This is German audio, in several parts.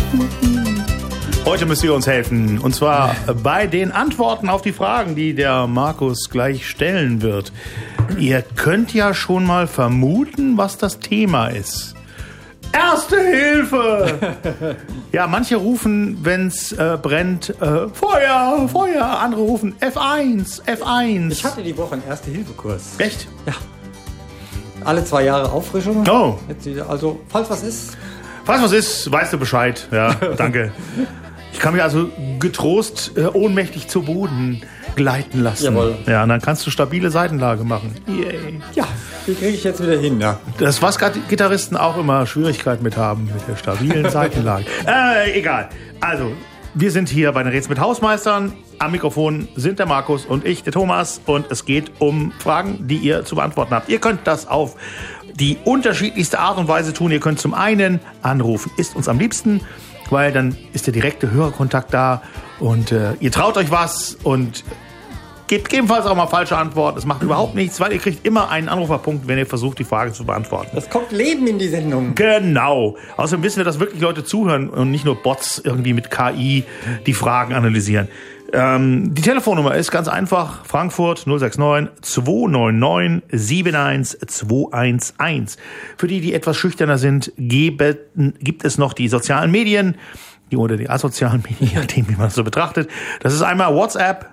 Heute müsst ihr uns helfen. Und zwar bei den Antworten auf die Fragen, die der Markus gleich stellen wird. Ihr könnt ja schon mal vermuten, was das Thema ist. Erste Hilfe! Ja, manche rufen, wenn's brennt, Feuer, Feuer. Andere rufen F1, F1. Ich hatte die Woche einen Erste-Hilfe-Kurs. Echt? Ja. Alle 2 Jahre Auffrischung. Oh. Jetzt, also, falls was ist. Falls was ist, weißt du Bescheid. Ja, danke. Ich kann mich also getrost ohnmächtig zu Boden gleiten lassen. Jawohl. Ja, und dann kannst du stabile Seitenlage machen. Yay. Ja, die kriege ich jetzt wieder hin, ja. Das, was Gitarristen auch immer Schwierigkeiten mit haben, mit der stabilen Seitenlage. Egal. Also, wir sind hier bei den Rätsel mit Hausmeistern. Am Mikrofon sind der Markus und ich, der Thomas. Und es geht um Fragen, die ihr zu beantworten habt. Ihr könnt das auf die unterschiedlichste Art und Weise tun. Ihr könnt zum einen anrufen, ist uns am liebsten, weil dann ist der direkte Hörerkontakt da und ihr traut euch was und gebt gegebenenfalls auch mal falsche Antworten. Es macht überhaupt nichts, weil ihr kriegt immer einen Anruferpunkt, wenn ihr versucht, die Frage zu beantworten. Das kommt Leben in die Sendung. Genau. Außerdem wissen wir, dass wirklich Leute zuhören und nicht nur Bots irgendwie mit KI die Fragen analysieren. Die Telefonnummer ist ganz einfach. Frankfurt 069 299 71211. Für die etwas schüchterner sind, gibt es noch die sozialen Medien, oder die asozialen Medien, je nachdem, wie man es so betrachtet. Das ist einmal WhatsApp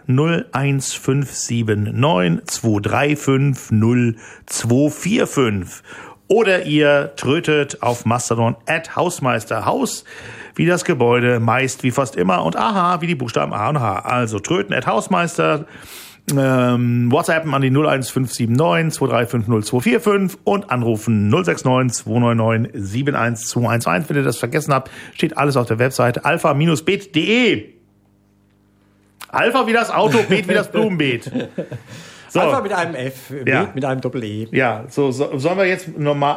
01579 235 0245. Oder ihr trötet auf Mastodon @Hausmeister. Haus wie das Gebäude, meist wie fast immer und aha wie die Buchstaben A und H. Also tröten @Hausmeister, WhatsApp an die 01579 235 0245 und anrufen 069 299 71211. Wenn ihr das vergessen habt, steht alles auf der Webseite alpha-bet.de. Alpha wie das Auto, Bet wie das Blumenbeet. So. Alpha mit einem F, Ja. Bet mit einem Doppel-E. Ja, sollen wir jetzt normal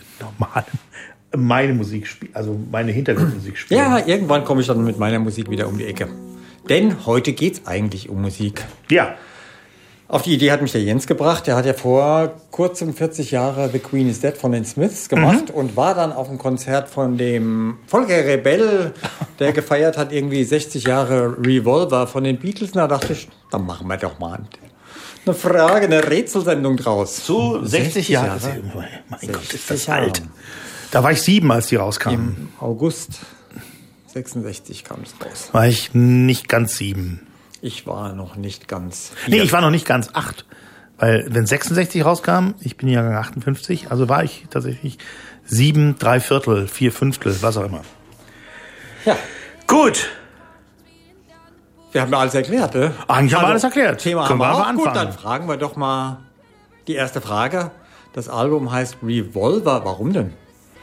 meine Musik spielen, also meine Hintergrundmusik spielen? Ja, irgendwann komme ich dann mit meiner Musik wieder um die Ecke. Denn heute geht's eigentlich um Musik. Ja. Auf die Idee hat mich der Jens gebracht. Der hat ja vor kurzem 40 Jahre The Queen is Dead von den Smiths gemacht und war dann auf einem Konzert von dem Volker Rebell, der gefeiert hat irgendwie 60 Jahre Revolver von den Beatles. Und da dachte ich, dann machen wir doch mal eine Frage, eine Rätselsendung draus. So 60 Jahre. Mein Gott, ist das alt. Da war ich 7, als die rauskamen. Im August 66 kam es raus. War ich nicht ganz 7. Ich war noch nicht ganz 4. Nee, ich war noch nicht ganz 8. Weil wenn 66 rauskam, ich bin Jahrgang 58, also war ich tatsächlich 7, 3/4, 4/5, was auch immer. Ja. Gut. Wir haben ja alles erklärt, ne? Eigentlich haben wir alles erklärt. Thema Können haben wir wir auch. aber Gut, anfangen. dann fragen wir doch mal die erste Frage. Das Album heißt Revolver. Warum denn?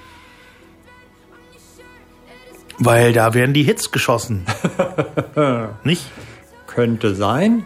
Weil da werden die Hits geschossen. Nicht? Könnte sein.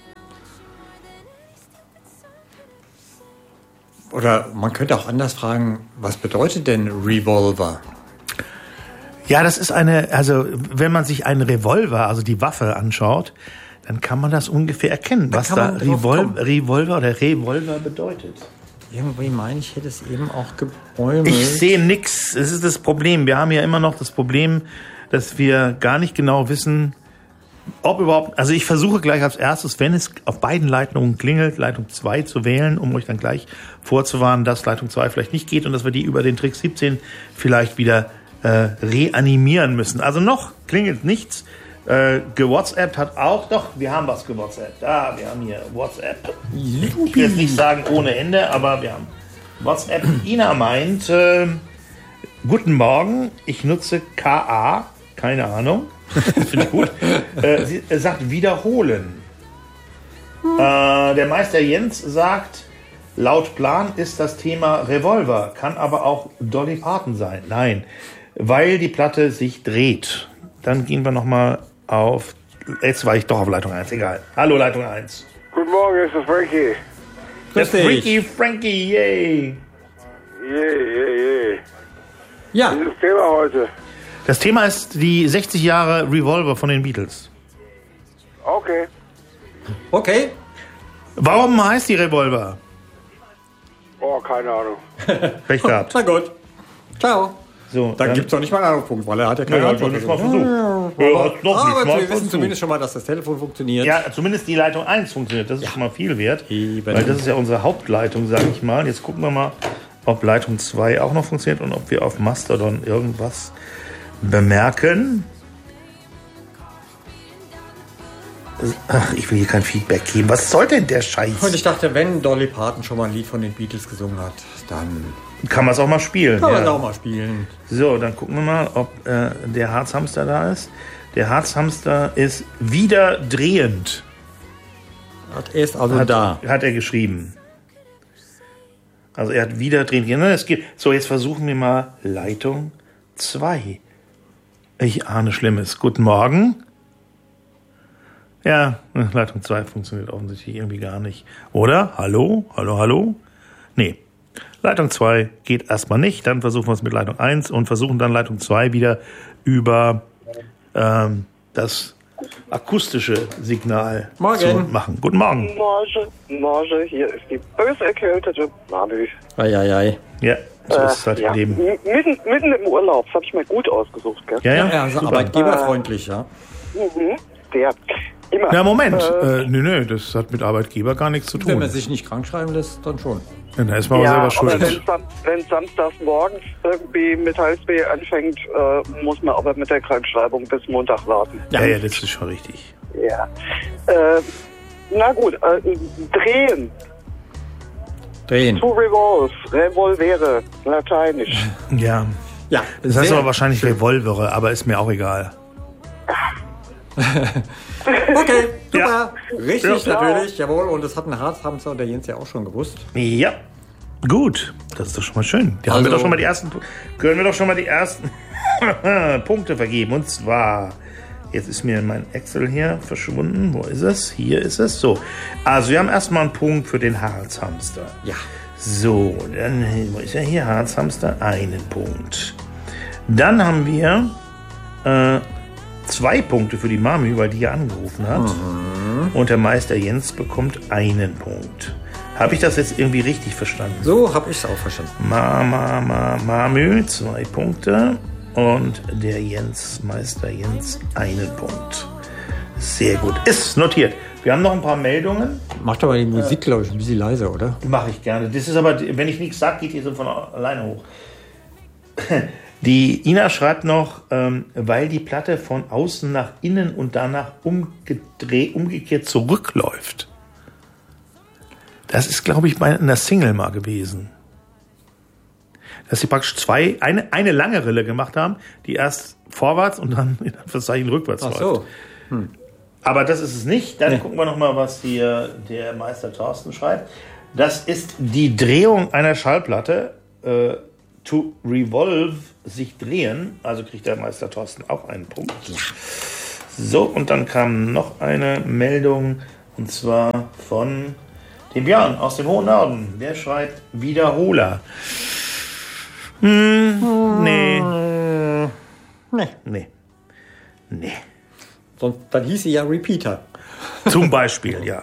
Oder man könnte auch anders fragen, was bedeutet denn Revolver? Ja, das ist also wenn man sich einen Revolver, also die Waffe anschaut, dann kann man das ungefähr erkennen, was da Revolver oder Revolver bedeutet. Irgendwie meine ich, hätte es eben auch gebäumelt. Ich sehe nix. Es ist das Problem. Wir haben ja immer noch das Problem, dass wir gar nicht genau wissen, ob überhaupt, also ich versuche gleich als erstes, wenn es auf beiden Leitungen klingelt, Leitung 2 zu wählen, um euch dann gleich vorzuwarnen, dass Leitung 2 vielleicht nicht geht und dass wir die über den Trick 17 vielleicht wieder reanimieren müssen. Also noch klingelt nichts. GeWhatsAppt hat auch, doch, wir haben was GeWhatsAppt. Da, wir haben hier WhatsApp. Ich will jetzt nicht sagen ohne Ende, aber wir haben WhatsApp. Ina meint, guten Morgen, ich nutze KA, keine Ahnung, finde ich gut. Sie sagt wiederholen. Der Meister Jens sagt, laut Plan ist das Thema Revolver, kann aber auch Dolly Parton sein. Nein, weil die Platte sich dreht. Dann gehen wir nochmal auf, jetzt war ich doch auf Leitung 1, egal. Hallo Leitung 1. Guten Morgen, ist das Frankie. Das Frankie, yay. Je. Ja, Was ist das Thema heute? Das Thema ist die 60 Jahre Revolver von den Beatles. Okay. okay. Warum heißt die Revolver? Oh, keine Ahnung. Pech gehabt. Na gut. Ciao. So, Dann gibt es doch nicht mal einen Anrufpunkt, weil er hat ja keine Ja, Antwort. nicht mal versucht. Aber wir wissen zumindest schon mal, dass das Telefon funktioniert. Ja, zumindest die Leitung 1 funktioniert. Das ist schon mal viel wert. Eben. Weil das ist ja unsere Hauptleitung, sage ich mal. Jetzt gucken wir mal, ob Leitung 2 auch noch funktioniert und ob wir auf Mastodon irgendwas bemerken. Ach, ich will hier kein Feedback geben. Was soll denn der Scheiß? Und ich dachte, wenn Dolly Parton schon mal ein Lied von den Beatles gesungen hat, dann Kann man es auch mal spielen. kann man ja. es auch mal spielen. So, dann gucken wir mal, ob der Harzhamster da ist. Der Harzhamster ist wieder drehend. Er ist also da. Hat er geschrieben. Also er hat wieder drehend. Es gibt, so, jetzt versuchen wir mal Leitung 2. Ich ahne Schlimmes. Guten Morgen. Ja, Leitung 2 funktioniert offensichtlich irgendwie gar nicht. Oder? Hallo? Hallo, hallo? Nee. Leitung 2 geht erstmal nicht. Dann versuchen wir es mit Leitung 1 und versuchen dann Leitung 2 wieder über das akustische Signal Morgen. zu machen. Guten Morgen. Morgen, hier ist die böse erkältete Mami. Eieiei. Ja, so ist es halt im Leben. Mitten im Urlaub, das habe ich mir gut ausgesucht, gell? Ja, Ja, also super. arbeitgeberfreundlich, ja. Der. Immer. Na, Moment. Nö, das hat mit Arbeitgeber gar nichts zu Wenn tun. man sich nicht krank schreiben lässt, dann schon. Ja, da ist man Ja, aber selber aber schuld. wenn samstags morgens irgendwie mit Halsweh anfängt, muss man aber mit der Krankschreibung bis Montag warten. Ja, das ist schon richtig. Ja. Na gut, drehen. Drehen. To revolve. Revolvere. Lateinisch. Ja. Ja, Das heißt sehr aber wahrscheinlich Revolvere, aber ist mir auch egal. Okay, super. Ja. Richtig, Ja. natürlich, jawohl. Und das hat ein Harzhamster und der Jens ja auch schon gewusst. Ja. Gut, das ist doch schon mal schön. Da Also- können wir doch schon mal die ersten Punkte vergeben. Und zwar, jetzt ist mir mein Excel hier verschwunden. Wo ist es? Hier ist es. So, also wir haben erstmal einen Punkt für den Harzhamster. Ja. So, dann, wo ist er hier? Harzhamster, einen Punkt. Dann haben wir 2 Punkte für die Mami, weil die ja angerufen hat. Und der Meister Jens bekommt einen Punkt. Habe ich das jetzt irgendwie richtig verstanden? So habe ich es auch verstanden. Mamü, 2 Punkte. Und der Meister Jens, einen Punkt. Sehr gut. Ist notiert. Wir haben noch ein paar Meldungen. Macht aber die Musik, glaube ich, ein bisschen leiser, oder? Mache ich gerne. Das ist aber, wenn ich nichts sage, geht die so von alleine hoch. Die Ina schreibt noch, weil die Platte von außen nach innen und danach umgekehrt zurückläuft. Das ist, glaube ich, bei einer Single mal gewesen. Dass sie praktisch eine lange Rille gemacht haben, die erst vorwärts und dann in Anführungszeichen rückwärts Ach läuft. so. Aber das ist es nicht. Dann gucken wir noch mal, was hier der Meister Thorsten schreibt. Das ist die Drehung einer Schallplatte. To revolve, sich drehen. Also kriegt der Meister Thorsten auch einen Punkt. So, und dann kam noch eine Meldung. Und zwar von dem Björn aus dem hohen Norden. Der schreibt Wiederholer. Nee. Sonst, dann hieß sie ja Repeater. Zum Beispiel, ja.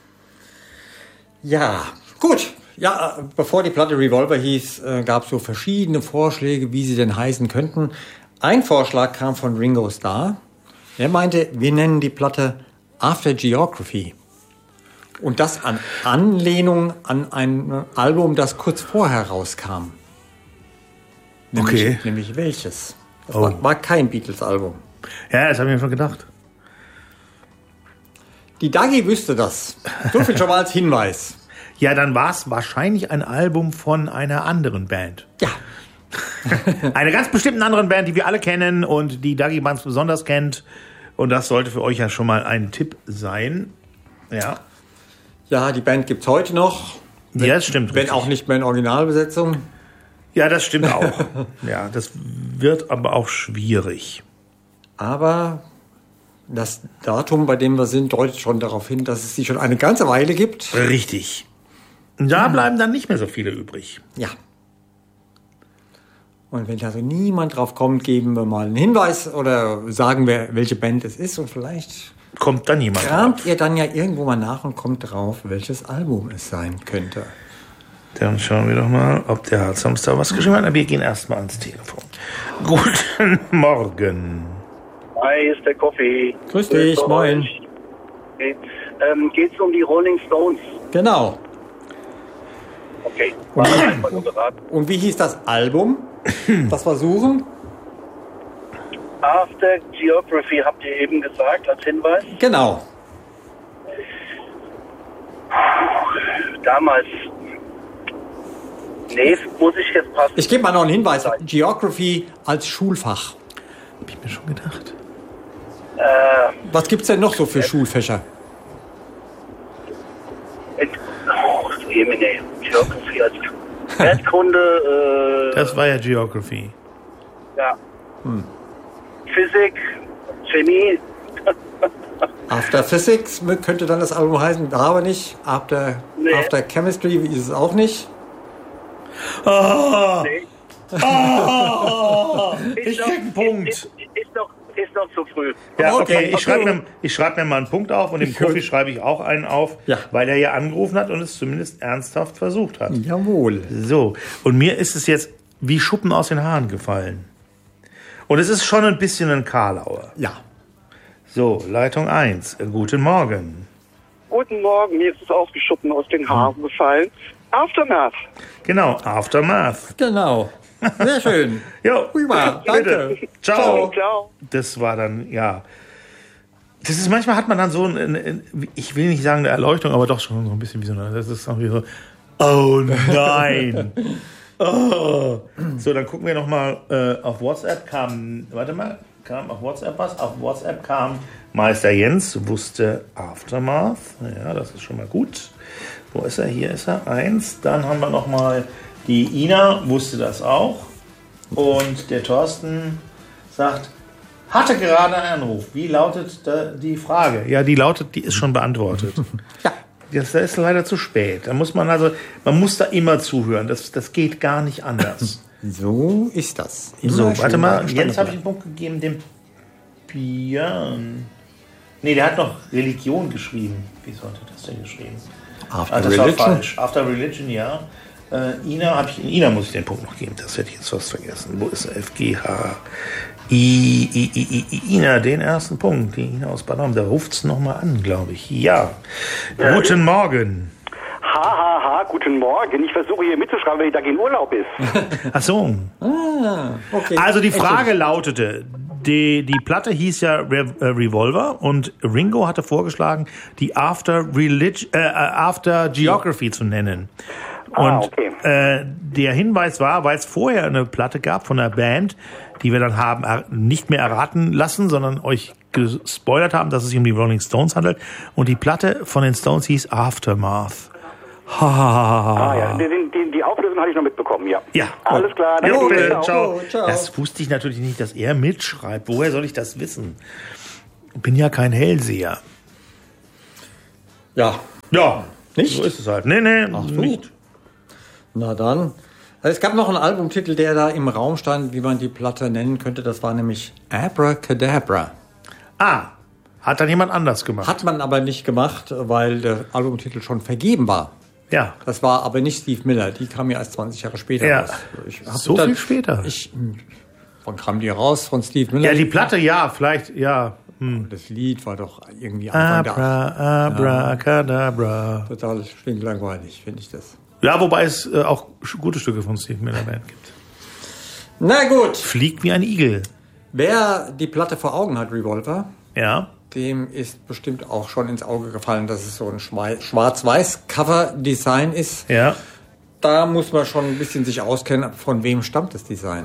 Ja, gut. Ja, bevor die Platte Revolver hieß, gab es so verschiedene Vorschläge, wie sie denn heißen könnten. Ein Vorschlag kam von Ringo Starr. Er meinte, wir nennen die Platte After Geography. Und das an Anlehnung an ein Album, das kurz vorher rauskam. Nämlich welches? Das war kein Beatles-Album. Ja, das habe ich mir schon gedacht. Die Dagi wüsste das. So viel schon mal als Hinweis. Ja, dann war es wahrscheinlich ein Album von einer anderen Band. Ja. Eine ganz bestimmten anderen Band, die wir alle kennen und die Dagi Bands besonders kennt. Und das sollte für euch ja schon mal ein Tipp sein. Ja. Ja, die Band gibt's heute noch. Ja, das stimmt. Wenn richtig. auch nicht mehr in Originalbesetzung. Ja, das stimmt auch. Ja, das wird aber auch schwierig. Aber das Datum, bei dem wir sind, deutet schon darauf hin, dass es sie schon eine ganze Weile gibt. Richtig. Und da bleiben dann nicht mehr so viele übrig. Ja. Und wenn also niemand drauf kommt, geben wir mal einen Hinweis oder sagen wir, welche Band es ist. Und vielleicht Kommt dann jemand kramt drauf. ihr dann ja irgendwo mal nach und kommt drauf, welches Album es sein könnte. Dann schauen wir doch mal, ob der Harzhamster was geschrieben hat. Aber wir gehen erstmal ans Telefon. Guten Morgen. Hi, ist der Coffee. Grüß dich, moin. Okay. Geht's um die Rolling Stones? Genau. Okay. Und wie hieß das Album, das wir suchen? After Geography habt ihr eben gesagt, als Hinweis. Genau. Damals. Nee, muss ich jetzt passen. Ich gebe mal noch einen Hinweis. Geography als Schulfach. Hab ich mir schon gedacht. Was gibt's denn noch so für Schulfächer? Geography als Erdkunde. Das war ja Geography. Ja. Physik, Chemie. After Physics könnte dann das Album heißen, aber nicht. After Chemistry ist es auch nicht. Nee. Ich krieg einen Punkt. Ist noch zu früh. Ja, okay. Okay. Ich schreib mir mal einen Punkt auf und dem Kofi schreibe ich auch einen auf, weil er ja angerufen hat und es zumindest ernsthaft versucht hat. Jawohl. So, und mir ist es jetzt wie Schuppen aus den Haaren gefallen. Und es ist schon ein bisschen ein Karlauer. Ja. So, Leitung 1. Guten Morgen. Guten Morgen, mir ist es auch wie Schuppen aus den Haaren gefallen. Aftermath. Genau, Aftermath. Genau. Sehr schön. Jo, Prima, danke. bitte. Ciao. Ciao. Das war dann, ja. Das ist, manchmal hat man dann so ich will nicht sagen eine Erleuchtung, aber doch schon so ein bisschen wie so eine, das ist irgendwie so, oh nein. Oh. So, dann gucken wir nochmal, auf WhatsApp kam auf WhatsApp was? Auf WhatsApp kam Meister Jens, wusste Aftermath. Ja, das ist schon mal gut. Wo ist er? Hier ist er. 1. Dann haben wir nochmal die Ina, wusste das auch. Und der Thorsten sagt, hatte gerade einen Anruf. Wie lautet die Frage? Ja, die ist schon beantwortet. Ja. Das ist leider zu spät. Da muss man muss da immer zuhören. Das geht gar nicht anders. So ist das. Immer So, warte mal. schön Jetzt habe ich einen Punkt gegeben, dem Björn. Nee, der hat noch Religion geschrieben. Wie sollte das denn geschrieben? After Das war Religion. falsch. After Religion, ja. Ina muss ich den Punkt noch geben. Das hätte ich jetzt fast vergessen. Wo ist FGH? Ina, den ersten Punkt. Die Ina aus Bad Nauheim. Da ruft es nochmal an, glaube ich. Ja. Guten Morgen. Guten Morgen. Ich versuche hier mitzuschreiben, weil ich da in Urlaub ist. Ach so. Okay. Also die Frage lautete, die Platte hieß ja Revolver und Ringo hatte vorgeschlagen, die After Geography zu nennen. Und okay. Der Hinweis war, weil es vorher eine Platte gab von einer Band, die wir dann haben nicht mehr erraten lassen, sondern euch gespoilert haben, dass es sich um die Rolling Stones handelt. Und die Platte von den Stones hieß Aftermath. Ja, die Auflösung hatte ich noch mitbekommen, ja. Ja, Alles klar, Ja, danke. bitte, ciao. Ciao. Das wusste ich natürlich nicht, dass er mitschreibt. Woher soll ich das wissen? Ich bin ja kein Hellseher. Ja. Ja, Nicht? so ist es halt. Nee, Ach so. nicht. Na dann. Also es gab noch einen Albumtitel, der da im Raum stand, wie man die Platte nennen könnte. Das war nämlich Abracadabra. Hat dann jemand anders gemacht. Hat man aber nicht gemacht, weil der Albumtitel schon vergeben war. Ja. Das war aber nicht Steve Miller. Die kam ja erst 20 Jahre später Ja. raus. So viel später? Wann kam die raus? Von Steve Miller? Ja, die Platte, ja, vielleicht, ja. Das Lied war doch irgendwie Anfang der Abracadabra. Total stinklangweilig, finde ich das. Ja, wobei es auch gute Stücke von Steve Miller Band gibt. Na gut. Fliegt wie ein Igel. Wer die Platte vor Augen hat, Revolver, Ja. dem ist bestimmt auch schon ins Auge gefallen, dass es so ein Schwarz-Weiß-Cover-Design ist. Ja. Da muss man schon ein bisschen sich auskennen, von wem stammt das Design.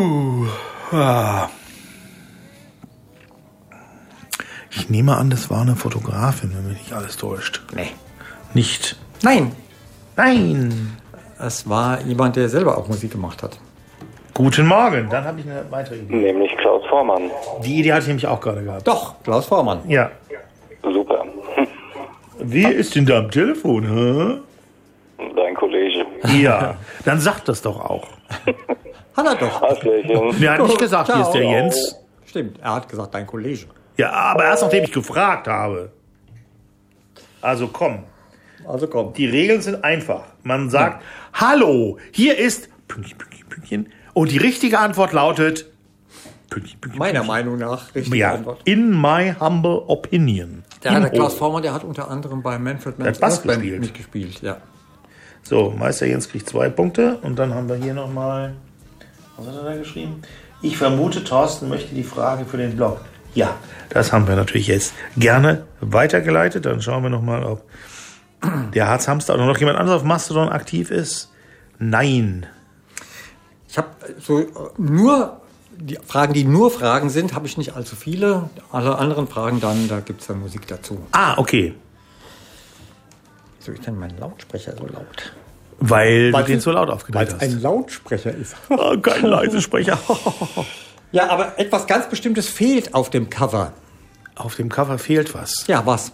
Ich nehme an, das war eine Fotografin, wenn mich nicht alles täuscht. Nee. Nicht. Nein, Nein. es war jemand, der selber auch Musik gemacht hat. Guten Morgen. Dann habe ich eine weitere Idee. Nämlich Klaus Vormann. Die Idee hatte ich nämlich auch gerade gehabt. Doch, Klaus Vormann. Ja. Super. Wer ist denn da am Telefon, hä? Dein Kollege. Ja. Dann sagt das doch auch. Hat er doch. Hallöchen. Der hat nicht gesagt, hier ist der Jens. Stimmt, er hat gesagt, dein Kollege. Ja, aber erst nachdem ich gefragt habe. Also komm. Also komm. Die Regeln sind einfach. Man sagt, hallo, hier ist Pünktchen, Pünktchen, Pünktchen. Und die richtige Antwort lautet Pünktchen, Pünktchen. Meiner Pünktchen. Meinung nach richtige Ja, Antwort. in my humble opinion. Der Klaus Vormann, der hat unter anderem bei Manfred Mann's Bass Earth Band gespielt. mitgespielt. Ja. So, Meister Jens kriegt 2 Punkte. Und dann haben wir hier nochmal, was hat er da geschrieben? Ich vermute, Thorsten möchte die Frage für den Blog. Ja, das haben wir natürlich jetzt gerne weitergeleitet. Dann schauen wir nochmal, ob der Harzhamster oder noch jemand anderes auf Mastodon aktiv ist. Nein. Ich habe so nur die Fragen, die nur Fragen sind, habe ich nicht allzu viele. Alle anderen Fragen dann, da gibt es dann Musik dazu. Ah, okay. Wieso ist denn mein Lautsprecher so laut? Weil du Weil den es- so laut Weil aufgedreht es hast. ein Lautsprecher ist. Oh, kein Leisesprecher. Ja, aber etwas ganz Bestimmtes fehlt auf dem Cover. Auf dem Cover fehlt was. Ja, was?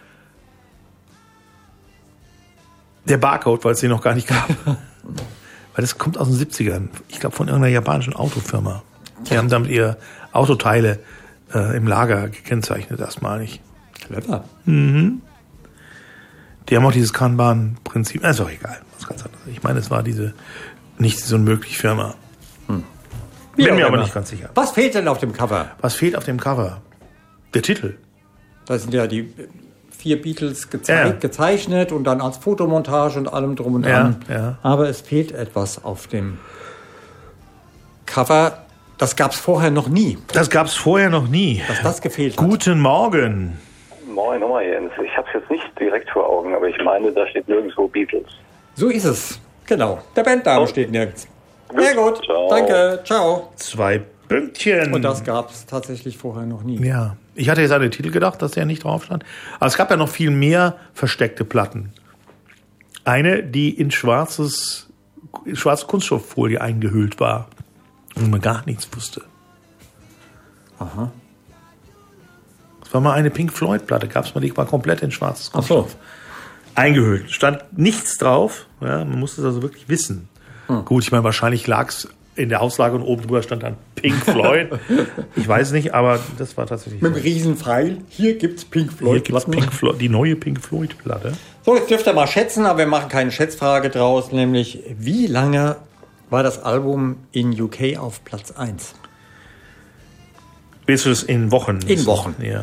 Der Barcode, weil es den noch gar nicht gab. Weil das kommt aus den 70ern. Ich glaube, von irgendeiner japanischen Autofirma. Die haben damit ihre Autoteile im Lager gekennzeichnet, erstmalig. Clever. Die haben auch dieses Kanban-Prinzip. Ist auch egal, was ganz anderes. Ich meine, es war diese nicht so unmöglich Firma. Bin mir aber nicht ganz sicher. Was fehlt denn auf dem Cover? Was fehlt auf dem Cover? Der Titel. Da sind ja die 4 Beatles Ja. gezeichnet und dann als Fotomontage und allem drum und Ja, dran. ja. Aber es fehlt etwas auf dem Cover. Das gab es vorher noch nie, Das gab es vorher noch nie. dass das gefehlt hat. Guten Morgen. Moin, nochmal Jens. Ich habe es jetzt nicht direkt vor Augen, aber ich meine, da steht nirgendwo Beatles. So ist es. Genau. Der Bandname steht nirgends. Sehr gut. Ciao. Danke. Ciao. 2 Pünktchen. Und das gab es tatsächlich vorher noch nie. Ja, ich hatte jetzt an den Titel gedacht, dass der nicht drauf stand. Aber es gab ja noch viel mehr versteckte Platten. Eine, die in schwarze Kunststofffolie eingehüllt war und man gar nichts wusste. Aha. Das war mal eine Pink Floyd Platte, gab es mal, die war komplett in schwarzes Ach so. Kunststoff. Eingehüllt. Stand nichts drauf. Ja, man musste es also wirklich wissen. Gut, ich meine, wahrscheinlich lag es in der Auslage und oben drüber stand dann Pink Floyd. Ich weiß nicht, aber das war tatsächlich Mit so. dem Riesenpfeil. Hier gibt's Pink Hier Floyd gibt es Platten. die neue Pink Floyd Platte. So, jetzt dürft ihr mal schätzen, aber wir machen keine Schätzfrage draus, nämlich wie lange war das Album in UK auf Platz 1? Willst du es in Wochen? In Wochen. Ja.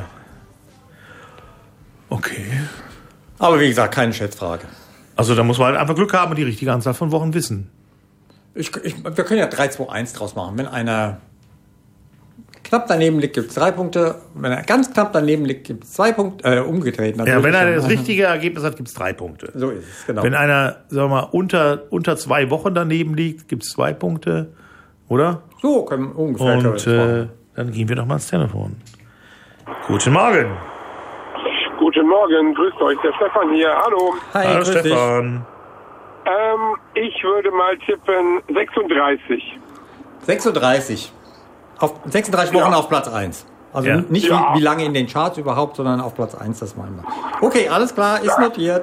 Okay. Aber wie gesagt, keine Schätzfrage. Also da muss man halt einfach Glück haben und die richtige Anzahl von Wochen wissen. Wir können ja 3, 2, 1 draus machen. Wenn einer knapp daneben liegt, gibt es 3 Punkte. Wenn er ganz knapp daneben liegt, gibt es 2 Punkte. Umgedreht natürlich. Ja, wenn einer das richtige Ergebnis hat, gibt es 3 Punkte. So ist es, genau. Wenn einer, sagen wir mal, unter 2 Wochen daneben liegt, gibt es 2 Punkte. Oder? So können wir ungefähr. Und dann gehen wir doch mal ans Telefon. Guten Morgen. Guten Morgen, grüßt euch, der Stefan hier. Hallo. Hi, Hallo grüß dich. Stefan. Ich würde mal tippen 36. 36. Auf 36 Wochen Ja. auf Platz 1. Also Ja. nicht Ja. wie lange in den Charts überhaupt, sondern auf Platz 1, das meinen wir. Okay, alles klar, ist notiert.